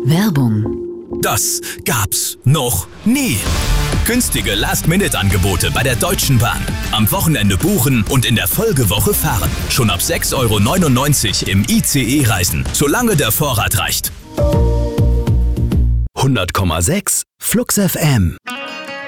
Werbung. Das gab's noch nie. Günstige Last-Minute-Angebote bei der Deutschen Bahn. Am Wochenende buchen und in der Folgewoche fahren. Schon ab 6,99 € im ICE reisen, solange der Vorrat reicht. 100,6 Flux FM.